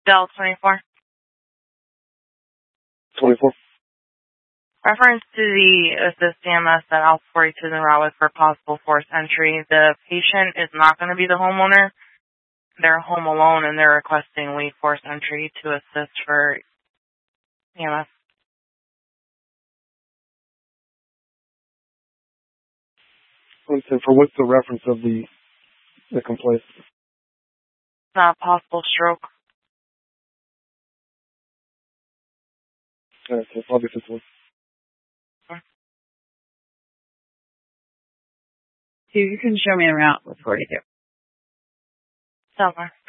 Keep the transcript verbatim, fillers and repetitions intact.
Del twenty-four. twenty-four. Reference to the assist C M S at Alpha forty-two in Rawick for possible forced entry. The patient is not going to be the homeowner. They're home alone and they're requesting we force entry to assist for E M S. And for what's the reference of the the complaint? Uh, possible stroke. Uh, so probably this one. You can show me around with forty-two. Somewhere.